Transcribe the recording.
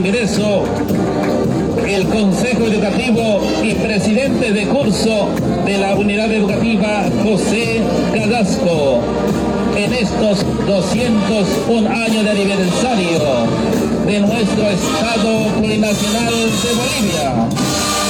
ingreso el Consejo Educativo y presidente de curso de la Unidad Educativa José Carrasco en estos 201 años de aniversario de nuestro Estado Plurinacional de Bolivia.